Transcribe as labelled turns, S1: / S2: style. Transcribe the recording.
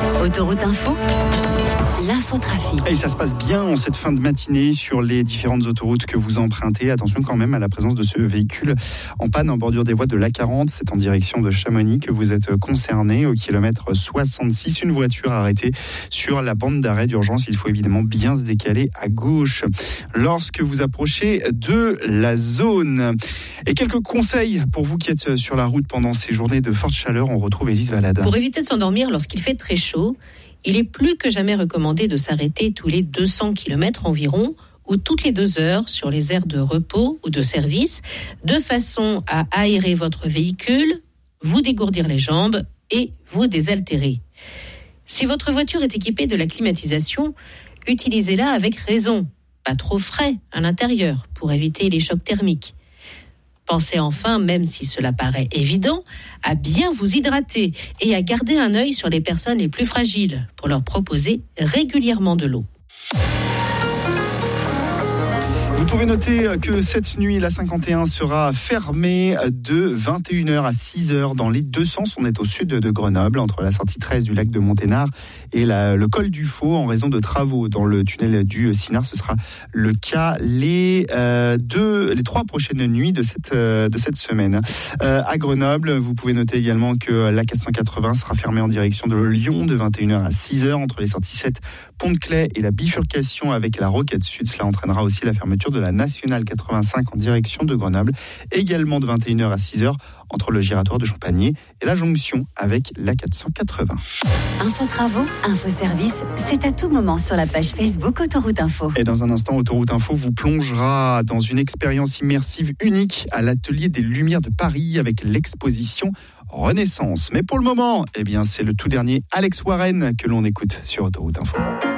S1: Autoroute Info, l'infotrafic.
S2: Et ça se passe bien en cette fin de matinée sur les différentes autoroutes que vous empruntez. Attention quand même à la présence de ce véhicule en panne en bordure des voies de l'A40. C'est en direction de Chamonix que vous êtes concerné au kilomètre 66. Une voiture arrêtée sur la bande d'arrêt d'urgence. Il faut évidemment bien se décaler à gauche lorsque vous approchez de la zone. Et quelques conseils pour vous qui êtes sur la route pendant ces journées de forte chaleur. On retrouve Élise Valade.
S3: Pour éviter de s'endormir lorsqu'il fait très chaud, il est plus que jamais recommandé de s'arrêter tous les 200 km environ ou toutes les 2 heures sur les aires de repos ou de service, de façon à aérer votre véhicule, vous dégourdir les jambes et vous désaltérer. Si votre voiture est équipée de la climatisation, utilisez-la avec raison, pas trop frais à l'intérieur pour éviter les chocs thermiques. Pensez enfin, même si cela paraît évident, à bien vous hydrater et à garder un œil sur les personnes les plus fragiles pour leur proposer régulièrement de l'eau.
S2: Vous pouvez noter que cette nuit, la 51 sera fermée de 21h à 6h dans les deux sens. On est au sud de Grenoble, entre la sortie 13 du lac de Monténard et le col du Faux, en raison de travaux dans le tunnel du Cinard. Ce sera le cas les 3 prochaines nuits de cette semaine. À Grenoble, vous pouvez noter également que la 480 sera fermée en direction de Lyon de 21h à 6h entre les sorties 7 Pont-de-Claix et la bifurcation avec la Roquette Sud. Cela entraînera aussi la fermeture de la Nationale 85 en direction de Grenoble, également de 21h à 6h entre le giratoire de Champagné et la jonction avec la 480.
S1: Info travaux, info service, c'est à tout moment sur la page Facebook Autoroute Info.
S2: Et dans un instant, Autoroute Info vous plongera dans une expérience immersive unique à l'Atelier des Lumières de Paris avec l'exposition Renaissance. Mais pour le moment, c'est le tout dernier Alex Warren que l'on écoute sur Autoroute Info.